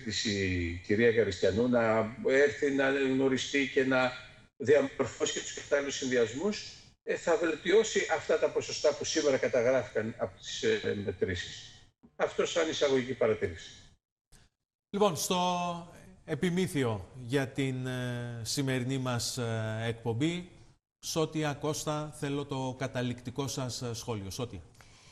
της η κυρία Καριστιανού, να έρθει να γνωριστεί και να διαμορφώσει και τους κατάλληλους συνδυασμούς, θα βελτιώσει αυτά τα ποσοστά που σήμερα καταγράφηκαν από τις μετρήσεις. Αυτό σαν εισαγωγική παρατήρηση. Λοιπόν, στο επιμήθειο για την σημερινή μας εκπομπή, Σώτια, Κώστα, θέλω το καταληκτικό σας σχόλιο. Σώτια.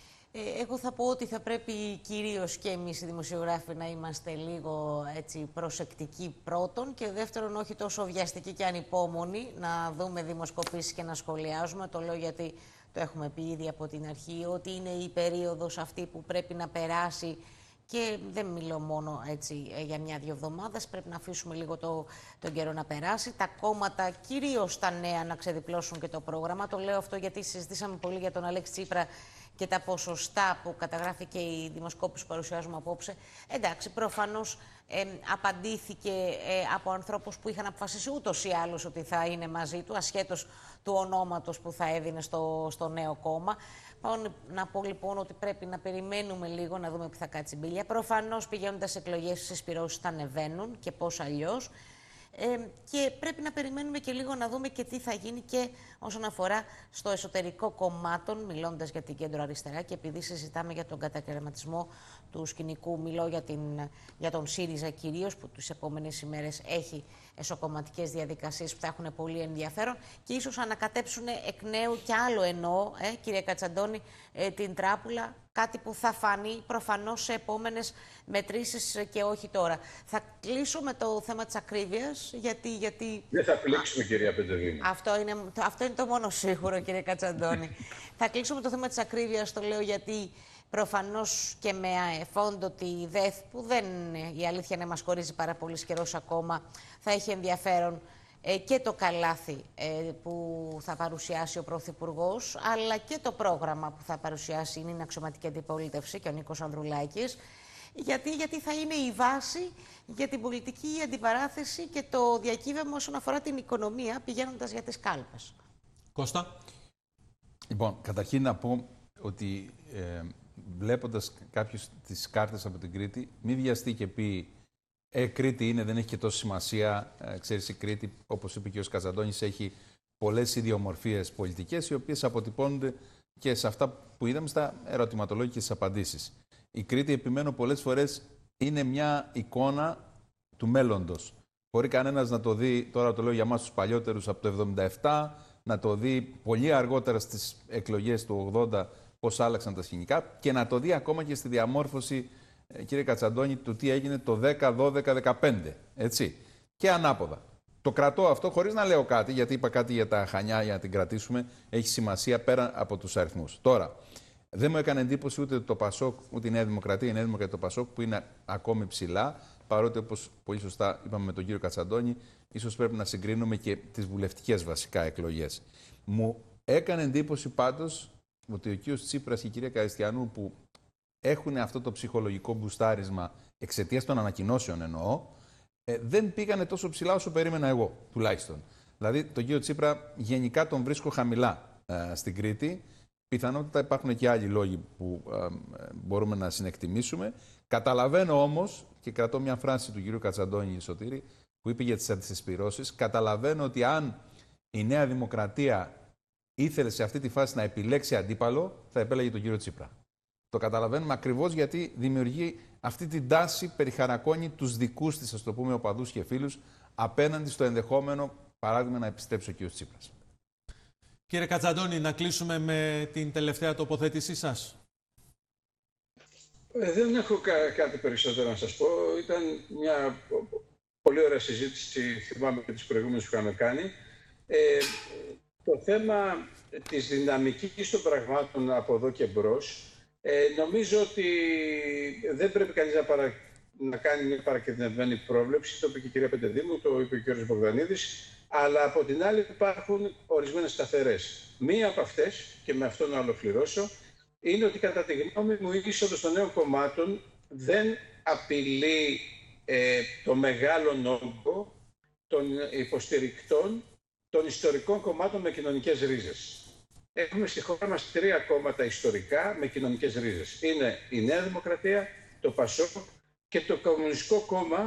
Εγώ θα πω ότι θα πρέπει κυρίως και εμείς οι δημοσιογράφοι να είμαστε λίγο έτσι προσεκτικοί πρώτον και δεύτερον όχι τόσο βιαστικοί και ανυπόμονοι να δούμε δημοσκοπήσεις και να σχολιάζουμε. Το λέω γιατί το έχουμε πει ήδη από την αρχή ότι είναι η περίοδος αυτή που πρέπει να περάσει και δεν μιλώ μόνο έτσι για μια-δυο εβδομάδες, πρέπει να αφήσουμε λίγο τον καιρό να περάσει. Τα κόμματα, κυρίως τα νέα, να ξεδιπλώσουν και το πρόγραμμα. Το λέω αυτό γιατί συζητήσαμε πολύ για τον Αλέξη Τσίπρα και τα ποσοστά που καταγράφει και η δημοσκόπηση που παρουσιάζουμε απόψε. Εντάξει, προφανώς απαντήθηκε από ανθρώπους που είχαν αποφασίσει ούτως ή άλλως ότι θα είναι μαζί του, ασχέτως του ονόματος που θα έδινε στο νέο κόμμα. Πάω να πω λοιπόν ότι πρέπει να περιμένουμε λίγο να δούμε που θα κάτσει η μπίλια. Προφανώς πηγαίνοντας σε εκλογές, οι συσπυρώσεις θα ανεβαίνουν και πώς αλλιώς. Και πρέπει να περιμένουμε και λίγο να δούμε και τι θα γίνει και όσον αφορά στο εσωτερικό κομμάτων, μιλώντας για την κέντρο αριστερά και επειδή συζητάμε για τον κατακαιρματισμό του σκηνικού, μιλώ για τον ΣΥΡΙΖΑ κυρίως, που τις επόμενες ημέρες έχει εσωκομματικές διαδικασίες που θα έχουν πολύ ενδιαφέρον και ίσως ανακατέψουν εκ νέου κι άλλο εννοώ, κύριε Κατσαντώνη, την τράπουλα, κάτι που θα φανεί προφανώς σε επόμενες μετρήσεις και όχι τώρα. Θα κλείσω με το θέμα της ακρίβειας, γιατί... Δεν θα πλήξουμε, κυρία Πεντεδίνη. Αυτό είναι το μόνο σίγουρο, κύριε Κατσαντώνη. Θα κλείσω με το θέμα της ακρίβειας, το λέω γιατί προφανώς και με φόντο τη ΔΕΘ, που δεν η αλήθεια να μας χωρίζει πάρα πολύ καιρός ακόμα, θα έχει ενδιαφέρον και το καλάθι που θα παρουσιάσει ο Πρωθυπουργός, αλλά και το πρόγραμμα που θα παρουσιάσει είναι η αξιωματική αντιπολίτευση και ο Νίκος Ανδρουλάκης, γιατί θα είναι η βάση για την πολιτική αντιπαράθεση και το διακύβευμα όσον αφορά την οικονομία, πηγαίνοντας για τις κάλπες. Κώστα. Λοιπόν, καταρχήν να πω ότι βλέποντας κάποιους τις κάρτες από την Κρήτη, μη βιαστεί και πει Κρήτη είναι, δεν έχει και τόση σημασία. Ξέρεις, η Κρήτη, όπως είπε και ο Κατσαντώνης, έχει πολλές ιδιομορφίες πολιτικές, οι οποίες αποτυπώνονται και σε αυτά που είδαμε στα ερωτηματολόγια και στις απαντήσεις. Η Κρήτη, επιμένω πολλές φορές, είναι μια εικόνα του μέλλοντος. Μπορεί κανένας να το δει, τώρα το λέω για εμάς τους παλιότερους, από το 1977, να το δει πολύ αργότερα στις εκλογές του 80, πώς άλλαξαν τα σκηνικά και να το δει ακόμα και στη διαμόρφωση, κύριε Κατσαντώνη, του τι έγινε το 10, 12, 15, έτσι. Και ανάποδα. Το κρατώ αυτό χωρίς να λέω κάτι, γιατί είπα κάτι για τα Χανιά, για να την κρατήσουμε, έχει σημασία πέρα από τους αριθμούς. Τώρα, δεν μου έκανε εντύπωση ούτε το ΠΑΣΟΚ, ούτε η Νέα Δημοκρατία, το ΠΑΣΟΚ που είναι ακόμη ψηλά, παρότι όπως πολύ σωστά είπαμε με τον κύριο Κατσαντώνη, ίσως πρέπει να συγκρίνουμε και τις βουλευτικές βασικά εκλογές. Μου έκανε εντύπωση πάντως ότι ο κύριος Τσίπρας και η κυρία Καριστιανού, που έχουν αυτό το ψυχολογικό μπουστάρισμα εξαιτίας των ανακοινώσεων εννοώ, δεν πήγανε τόσο ψηλά όσο περίμενα εγώ τουλάχιστον. Δηλαδή τον κύριο Τσίπρα γενικά τον βρίσκω χαμηλά στην Κρήτη. Πιθανότητα υπάρχουν και άλλοι λόγοι που μπορούμε να συνεκτιμήσουμε. Καταλαβαίνω όμως, και κρατώ μια φράση του κύριου Κατσαντώνη Σωτήρη, που είπε για τις αντισυσπυρώσεις, καταλαβαίνω ότι αν η Νέα Δημοκρατία ήθελε σε αυτή τη φάση να επιλέξει αντίπαλο, θα επέλεγε τον κύριο Τσίπρα. Το καταλαβαίνουμε ακριβώς γιατί δημιουργεί αυτή την τάση, περιχαρακώνει τους δικούς της, ας το πούμε, οπαδούς και φίλους, απέναντι στο ενδεχόμενο παράδειγμα να επιστρέψει ο κύριος Τσίπρας. Κύριε Κατσαντώνη, να κλείσουμε με την τελευταία τοποθέτησή σας. Δεν έχω κάτι περισσότερο να σας πω. Ήταν μια πολύ ωραία συζήτηση, θυμάμαι και τις προηγούμενες που είχαμε κάνει. Το θέμα της δυναμικής των πραγμάτων από εδώ και μπρος, νομίζω ότι δεν πρέπει κανείς να κάνει μια παρακινδυνευμένη πρόβλεψη. Το είπε και η κυρία Πεντεδήμου, το είπε και ο κ. Μπογδανίδης. Αλλά από την άλλη υπάρχουν ορισμένες σταθερές. Μία από αυτές, και με αυτό να ολοκληρώσω, είναι ότι κατά τη γνώμη μου η είσοδος των νέων κομμάτων δεν απειλεί το μεγάλο όγκο των υποστηρικτών των ιστορικών κομμάτων με κοινωνικές ρίζες. Έχουμε στη χώρα μας 3 κόμματα ιστορικά με κοινωνικές ρίζες. Είναι η Νέα Δημοκρατία, το ΠΑΣΟΚ και το Κομμουνιστικό Κόμμα,